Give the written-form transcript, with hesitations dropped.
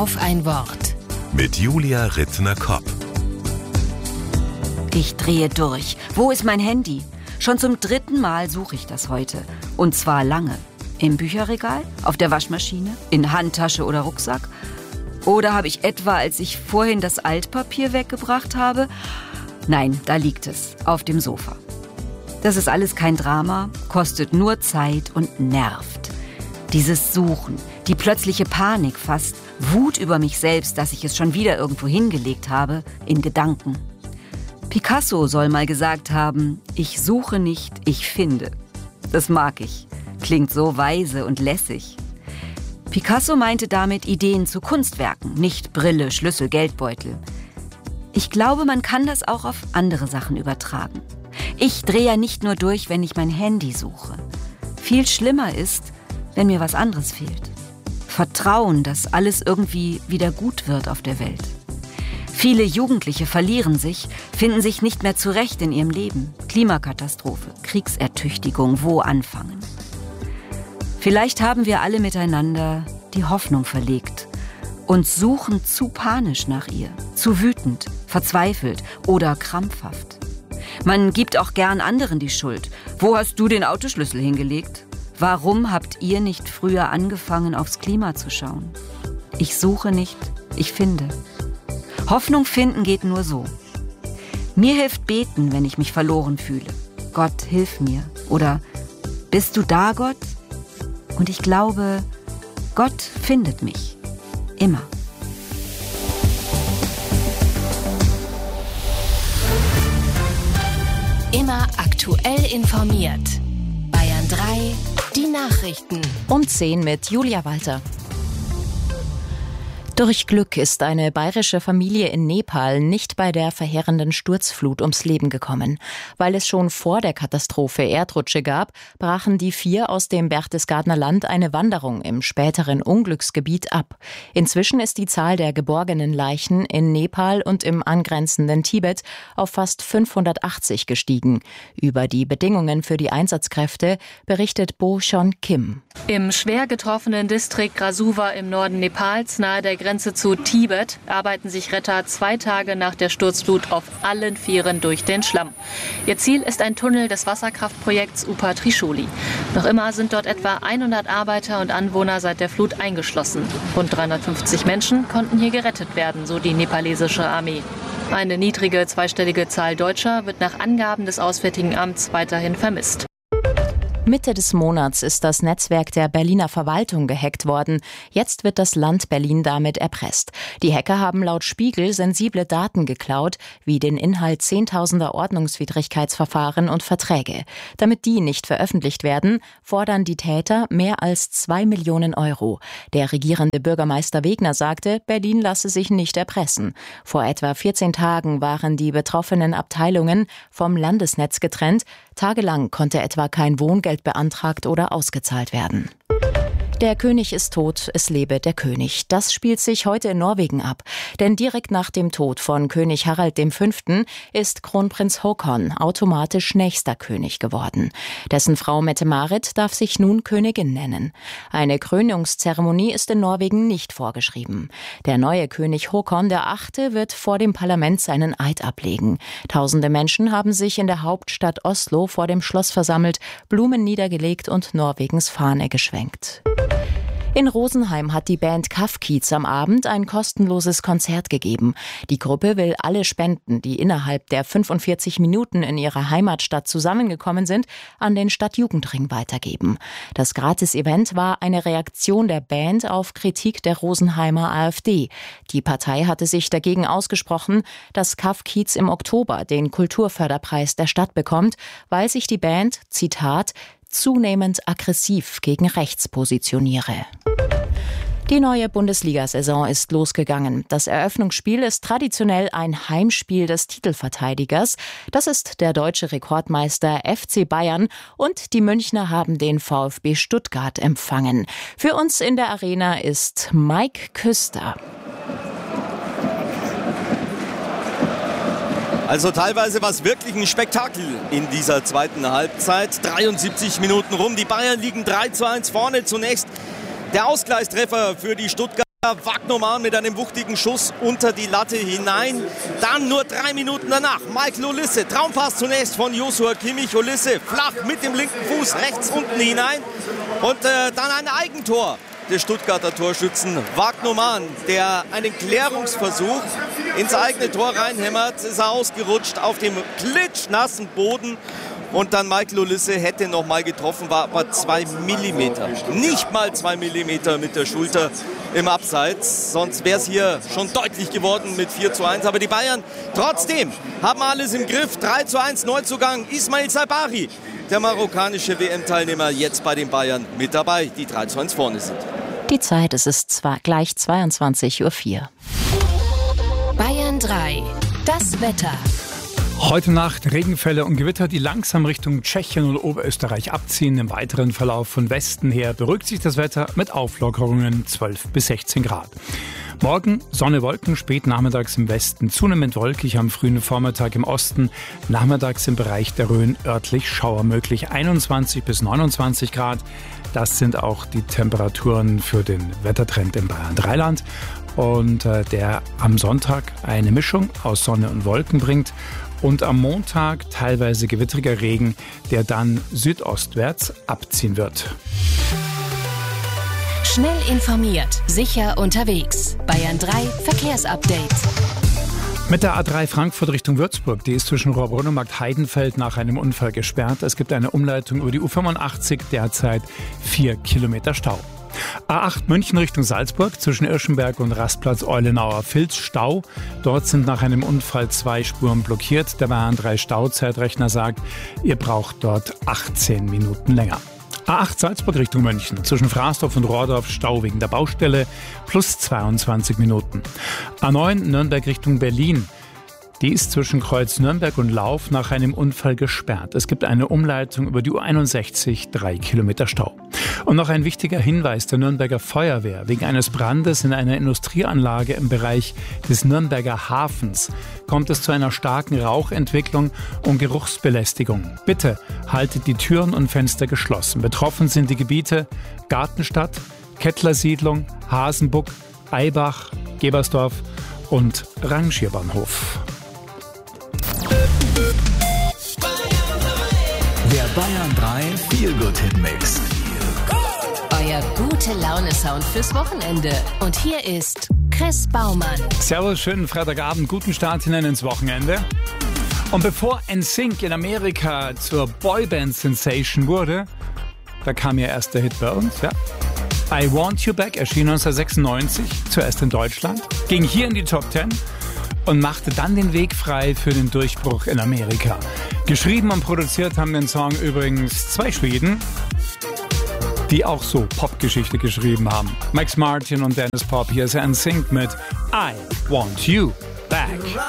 Auf ein Wort. Mit Julia Rittner-Kopp. Ich drehe durch. Wo ist mein Handy? Schon zum 3. Mal suche ich das heute. Und zwar lange. Im Bücherregal? Auf der Waschmaschine? In Handtasche oder Rucksack? Oder habe ich etwa, als ich vorhin das Altpapier weggebracht habe? Nein, da liegt es. Auf dem Sofa. Das ist alles kein Drama, kostet nur Zeit und nervt. Dieses Suchen, die plötzliche Panik fast, Wut über mich selbst, dass ich es schon wieder irgendwo hingelegt habe, in Gedanken. Picasso soll mal gesagt haben, ich suche nicht, ich finde. Das mag ich. Klingt so weise und lässig. Picasso meinte damit Ideen zu Kunstwerken, nicht Brille, Schlüssel, Geldbeutel. Ich glaube, man kann das auch auf andere Sachen übertragen. Ich drehe ja nicht nur durch, wenn ich mein Handy suche. Viel schlimmer ist, wenn mir was anderes fehlt. Vertrauen, dass alles irgendwie wieder gut wird auf der Welt. Viele Jugendliche verlieren sich, finden sich nicht mehr zurecht in ihrem Leben. Klimakatastrophe, Kriegsertüchtigung, wo anfangen? Vielleicht haben wir alle miteinander die Hoffnung verlegt und suchen zu panisch nach ihr, zu wütend, verzweifelt oder krampfhaft. Man gibt auch gern anderen die Schuld. Wo hast du den Autoschlüssel hingelegt? Warum habt ihr nicht früher angefangen, aufs Klima zu schauen? Ich suche nicht, ich finde. Hoffnung finden geht nur so. Mir hilft beten, wenn ich mich verloren fühle. Gott, hilf mir. Oder bist du da, Gott? Und ich glaube, Gott findet mich. Immer. Immer aktuell informiert. Bayern 3, die Nachrichten. Um 10 mit Julia Walter. Durch Glück ist eine bayerische Familie in Nepal nicht bei der verheerenden Sturzflut ums Leben gekommen. Weil es schon vor der Katastrophe Erdrutsche gab, brachen die 4 aus dem Berchtesgadener Land eine Wanderung im späteren Unglücksgebiet ab. Inzwischen ist die Zahl der geborgenen Leichen in Nepal und im angrenzenden Tibet auf fast 580 gestiegen. Über die Bedingungen für die Einsatzkräfte berichtet Bo Shon Kim. Im schwer getroffenen Distrikt Rasuwa im Norden Nepals, nahe der Grenze zu Tibet, arbeiten sich Retter 2 Tage nach der Sturzflut auf allen 4 durch den Schlamm. Ihr Ziel ist ein Tunnel des Wasserkraftprojekts Upper Trishuli. Noch immer sind dort etwa 100 Arbeiter und Anwohner seit der Flut eingeschlossen. Rund 350 Menschen konnten hier gerettet werden, so die nepalesische Armee. Eine niedrige zweistellige Zahl Deutscher wird nach Angaben des Auswärtigen Amts weiterhin vermisst. Mitte des Monats ist das Netzwerk der Berliner Verwaltung gehackt worden. Jetzt wird das Land Berlin damit erpresst. Die Hacker haben laut Spiegel sensible Daten geklaut, wie den Inhalt zehntausender Ordnungswidrigkeitsverfahren und Verträge. Damit die nicht veröffentlicht werden, fordern die Täter mehr als 2 Millionen Euro. Der regierende Bürgermeister Wegner sagte, Berlin lasse sich nicht erpressen. Vor etwa 14 Tagen waren die betroffenen Abteilungen vom Landesnetz getrennt. Tagelang konnte etwa kein Wohngeld beantragt oder ausgezahlt werden. Der König ist tot, es lebe der König. Das spielt sich heute in Norwegen ab. Denn direkt nach dem Tod von König Harald V. ist Kronprinz Haakon automatisch nächster König geworden. Dessen Frau Mette-Marit darf sich nun Königin nennen. Eine Krönungszeremonie ist in Norwegen nicht vorgeschrieben. Der neue König Haakon VIII. Wird vor dem Parlament seinen Eid ablegen. Tausende Menschen haben sich in der Hauptstadt Oslo vor dem Schloss versammelt, Blumen niedergelegt und Norwegens Fahne geschwenkt. In Rosenheim hat die Band Kafkiez am Abend ein kostenloses Konzert gegeben. Die Gruppe will alle Spenden, die innerhalb der 45 Minuten in ihrer Heimatstadt zusammengekommen sind, an den Stadtjugendring weitergeben. Das Gratis-Event war eine Reaktion der Band auf Kritik der Rosenheimer AfD. Die Partei hatte sich dagegen ausgesprochen, dass Kafkiez im Oktober den Kulturförderpreis der Stadt bekommt, weil sich die Band, Zitat, zunehmend aggressiv gegen rechts positioniere. Die neue Bundesliga-Saison ist losgegangen. Das Eröffnungsspiel ist traditionell ein Heimspiel des Titelverteidigers. Das ist der deutsche Rekordmeister FC Bayern und die Münchner haben den VfB Stuttgart empfangen. Für uns in der Arena ist Mike Küster. Also teilweise war es wirklich ein Spektakel in dieser zweiten Halbzeit. 73 Minuten rum, die Bayern liegen 3:1 vorne. Zunächst der Ausgleichstreffer für die Stuttgarter. Wagnermann mit einem wuchtigen Schuss unter die Latte hinein. Dann nur 3 Minuten danach Michael Olisse. Traumpass zunächst von Joshua Kimmich. Olisse flach mit dem linken Fuß rechts unten hinein. Und dann ein Eigentor des Stuttgarter Torschützen Wagnermann, der einen Klärungsversuch ins eigene Tor reinhämmert. Ist er ausgerutscht auf dem klitschnassen Boden. Und dann Michael Olisse hätte noch mal getroffen, war aber 2 Millimeter. Nicht mal 2 Millimeter mit der Schulter im Abseits. Sonst wäre es hier schon deutlich geworden mit 4:1. Aber die Bayern trotzdem haben alles im Griff. 3:1 Neuzugang Ismail Sabari, der marokkanische WM-Teilnehmer, jetzt bei den Bayern mit dabei, die 3:1 vorne sind. Die Zeit, es ist gleich 22:04 Uhr. Bayern 3. Das Wetter. Heute Nacht Regenfälle und Gewitter, die langsam Richtung Tschechien und Oberösterreich abziehen. Im weiteren Verlauf von Westen her beruhigt sich das Wetter mit Auflockerungen 12 bis 16 Grad. Morgen Sonne, Wolken, spät nachmittags im Westen zunehmend wolkig, am frühen Vormittag im Osten, nachmittags im Bereich der Rhön örtlich Schauer möglich, 21 bis 29 Grad. Das sind auch die Temperaturen für den Wettertrend im Bayern-Dreiland. Und der am Sonntag eine Mischung aus Sonne und Wolken bringt. Und am Montag teilweise gewittriger Regen, der dann südostwärts abziehen wird. Schnell informiert, sicher unterwegs. Bayern 3 Verkehrsupdate. Mit der A3 Frankfurt Richtung Würzburg, die ist zwischen Rohrbrunn und Marktheidenfeld nach einem Unfall gesperrt. Es gibt eine Umleitung über die U85, derzeit 4 Kilometer Stau. A8 München Richtung Salzburg, zwischen Irschenberg und Rastplatz Eulenauer Vilz Stau. Dort sind nach einem Unfall 2 Spuren blockiert. Der Bayern 3 Stauzeitrechner sagt, ihr braucht dort 18 Minuten länger. A8 Salzburg Richtung München, zwischen Fraßdorf und Rohrdorf Stau wegen der Baustelle, plus 22 Minuten. A9 Nürnberg Richtung Berlin. Die ist zwischen Kreuz Nürnberg und Lauf nach einem Unfall gesperrt. Es gibt eine Umleitung über die U61, 3 Kilometer Stau. Und noch ein wichtiger Hinweis der Nürnberger Feuerwehr. Wegen eines Brandes in einer Industrieanlage im Bereich des Nürnberger Hafens kommt es zu einer starken Rauchentwicklung und Geruchsbelästigung. Bitte haltet die Türen und Fenster geschlossen. Betroffen sind die Gebiete Gartenstadt, Kettlersiedlung, Hasenbuck, Eibach, Gebersdorf und Rangierbahnhof. Der Bayern 3 Feel-Good-Hit-Mix. Euer Gute-Laune-Sound fürs Wochenende. Und hier ist Chris Baumann. Servus, schönen Freitagabend, guten Start hinein ins Wochenende. Und bevor NSYNC in Amerika zur Boyband-Sensation wurde, da kam ja erst der Hit bei uns, ja. I Want You Back erschien 1996, zuerst in Deutschland, ging hier in die Top 10 und machte dann den Weg frei für den Durchbruch in Amerika. Geschrieben und produziert haben den Song übrigens 2 Schweden, die auch so Popgeschichte geschrieben haben. Max Martin und Dennis Pop, hier ist NSYNC mit I Want You Back.